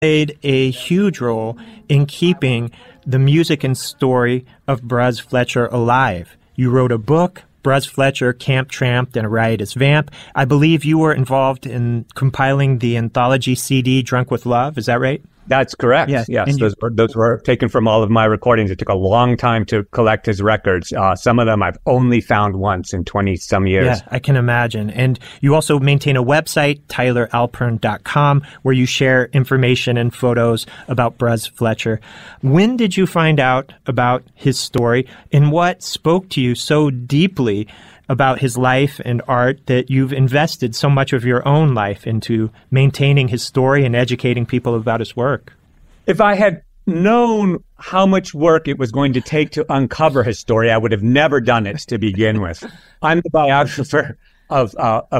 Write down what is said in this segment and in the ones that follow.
played a huge role in keeping the music and story of Buzz Fletcher alive. You wrote a book, Buzz Fletcher, Camp Tramp, and a Riotous Vamp. I believe you were involved in compiling the anthology CD, Drunk with Love. Is that right? That's correct. Yes. Those were taken from all of my recordings. It took a long time to collect his records. Some of them I've only found once in 20-some years. Yeah, I can imagine. And you also maintain a website, tyleralpern.com, where you share information and photos about Buzz Fletcher. When did you find out about his story, and what spoke to you so deeply about his life and art that you've invested so much of your own life into maintaining his story and educating people about his work? If I had known how much work it was going to take to uncover his story, I would have never done it to begin with. I'm the biographer of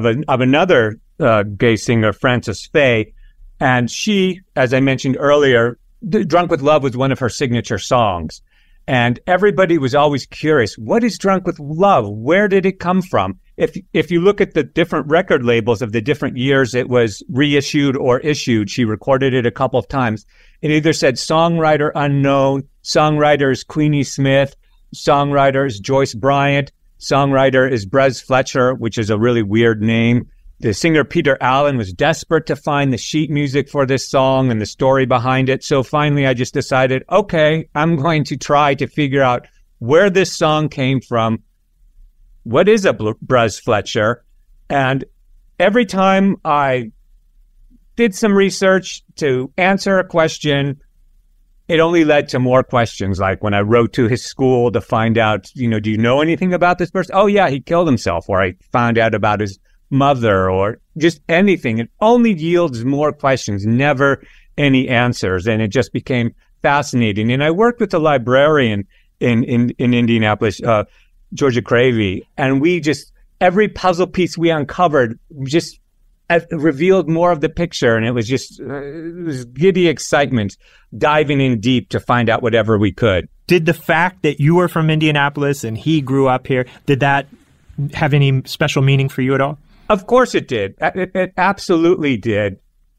another gay singer, Frances Faye, and she, as I mentioned earlier, Drunk with Love was one of her signature songs. And everybody was always curious, what is Drunk with Love? Where did it come from? If you look at the different record labels of the different years it was reissued or issued, she recorded it a couple of times. It either said songwriter unknown, songwriter is Queenie Smith, songwriter is Joyce Bryant, songwriter is Buzz Fletcher, which is a really weird name. The singer Peter Allen was desperate to find the sheet music for this song and the story behind it. So finally, I just decided, okay, I'm going to try to figure out where this song came from. What is a Buzz Fletcher? And every time I did some research to answer a question, it only led to more questions. Like when I wrote to his school to find out, do you know anything about this person? Oh, yeah, he killed himself. Or I found out about his mother, or just anything. It only yields more questions, never any answers. And it just became fascinating. And I worked with a librarian in Indianapolis, Georgia Cravey, and we just, every puzzle piece we uncovered just revealed more of the picture. And it was just it was giddy excitement, diving in deep to find out whatever we could. Did the fact that you were from Indianapolis and he grew up here, did that have any special meaning for you at all? Of course it did. It absolutely did.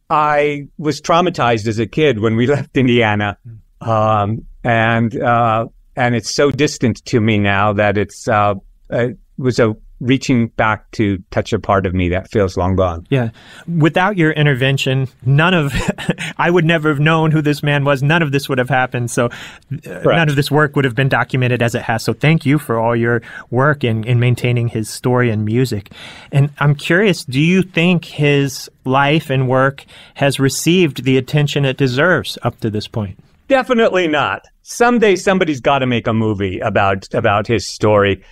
I was traumatized as a kid when we left Indiana, and it's so distant to me now that it was a reaching back to touch a part of me that feels long gone. Yeah. Without your intervention, I would never have known who this man was. None of this would have happened. So none of this work would have been documented as it has. So thank you for all your work in maintaining his story and music. And I'm curious, do you think his life and work has received the attention it deserves up to this point? Definitely not. Someday somebody's got to make a movie about his story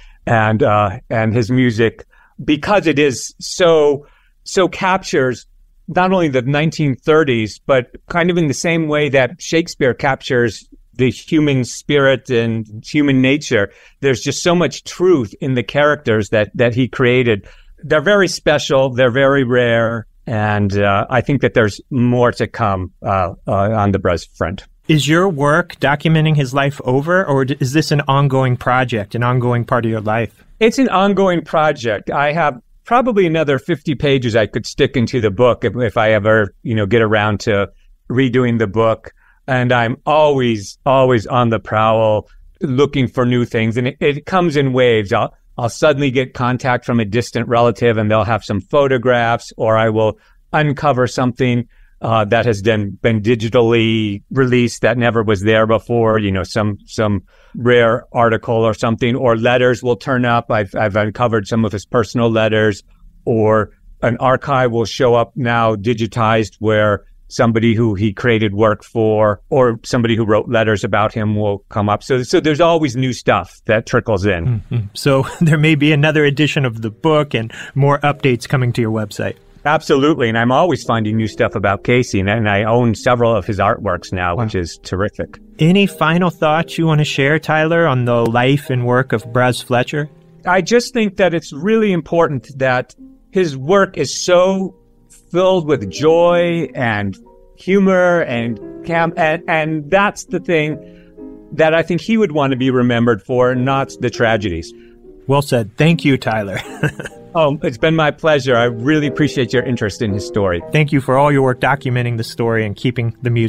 and his music, because it is so captures not only the 1930s, but kind of in the same way that Shakespeare captures the human spirit and human nature. There's just so much truth in the characters that he created. They're very special. They're very rare. And I think that there's more to come on the Buzz front. Is your work documenting his life over, or is this an ongoing project, an ongoing part of your life? It's an ongoing project. I have probably another 50 pages I could stick into the book if I ever, get around to redoing the book. And I'm always on the prowl looking for new things. And it comes in waves. I'll suddenly get contact from a distant relative and they'll have some photographs, or I will uncover something that has then been digitally released that never was there before, some rare article or something, or letters will turn up. I've uncovered some of his personal letters, or an archive will show up now digitized where somebody who he created work for, or somebody who wrote letters about him will come up. So there's always new stuff that trickles in. Mm-hmm. So there may be another edition of the book and more updates coming to your website. Absolutely. And I'm always finding new stuff about Casey, and I own several of his artworks now, which is terrific. Any final thoughts you want to share, Tyler, on the life and work of Buzz Fletcher? I just think that it's really important that his work is so filled with joy and humor and that's the thing that I think he would want to be remembered for, not the tragedies. Well said. Thank you, Tyler. Oh, it's been my pleasure. I really appreciate your interest in his story. Thank you for all your work documenting the story and keeping the music